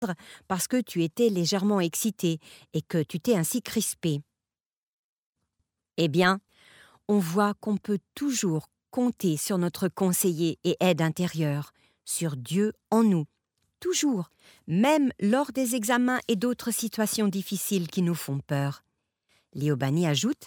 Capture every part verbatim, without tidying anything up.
parce que tu étais légèrement excité et que tu t'es ainsi crispé. Eh bien, on voit qu'on peut toujours compter sur notre conseiller et aide intérieure, sur Dieu en nous, toujours, même lors des examens et d'autres situations difficiles qui nous font peur. Liobani ajoute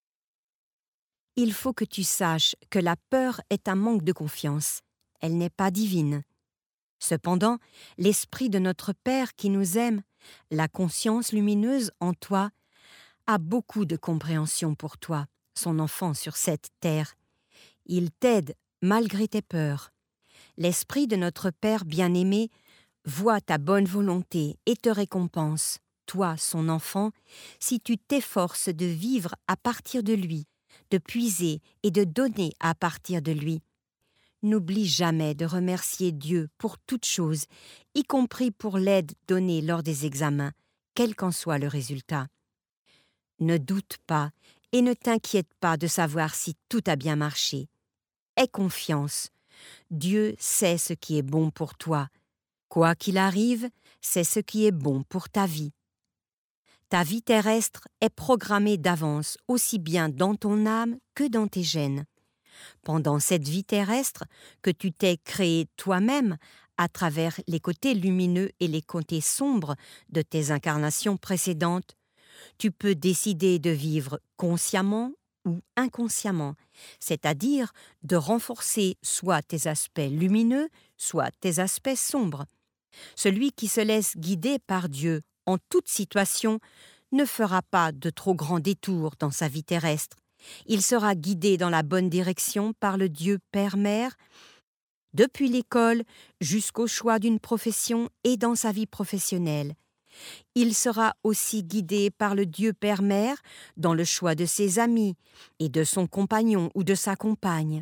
« Il faut que tu saches que la peur est un manque de confiance. Elle n'est pas divine. Cependant, l'esprit de notre Père qui nous aime, la conscience lumineuse en toi, a beaucoup de compréhension pour toi, son enfant sur cette terre. Il t'aide malgré tes peurs. L'esprit de notre Père bien-aimé voit ta bonne volonté et te récompense, toi, son enfant, si tu t'efforces de vivre à partir de lui, de puiser et de donner à partir de lui. N'oublie jamais de remercier Dieu pour toute chose, y compris pour l'aide donnée lors des examens, quel qu'en soit le résultat. Ne doute pas et ne t'inquiète pas de savoir si tout a bien marché. Aie confiance. Dieu sait ce qui est bon pour toi. Quoi qu'il arrive, c'est ce qui est bon pour ta vie. Ta vie terrestre est programmée d'avance, aussi bien dans ton âme que dans tes gènes. Pendant cette vie terrestre que tu t'es créée toi-même à travers les côtés lumineux et les côtés sombres de tes incarnations précédentes, tu peux décider de vivre consciemment ou inconsciemment, c'est-à-dire de renforcer soit tes aspects lumineux, soit tes aspects sombres. Celui qui se laisse guider par Dieu en toute situation ne fera pas de trop grands détours dans sa vie terrestre. Il sera guidé dans la bonne direction par le Dieu Père-Mère, depuis l'école jusqu'au choix d'une profession et dans sa vie professionnelle. Il sera aussi guidé par le Dieu Père-Mère dans le choix de ses amis et de son compagnon ou de sa compagne.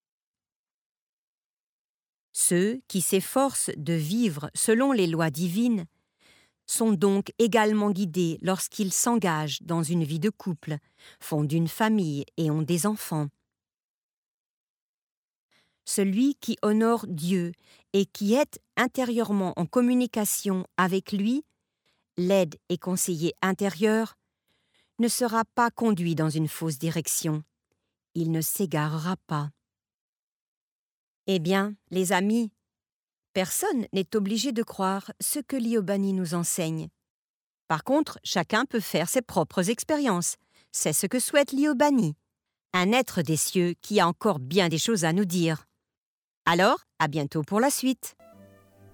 Ceux qui s'efforcent de vivre selon les lois divines sont donc également guidés lorsqu'ils s'engagent dans une vie de couple, fondent une famille et ont des enfants. Celui qui honore Dieu et qui est intérieurement en communication avec lui, l'aide et conseiller intérieur, ne sera pas conduit dans une fausse direction. Il ne s'égarera pas. Eh bien, les amis, personne n'est obligé de croire ce que Liobani nous enseigne. Par contre, chacun peut faire ses propres expériences. C'est ce que souhaite Liobani, un être des cieux qui a encore bien des choses à nous dire. Alors, à bientôt pour la suite.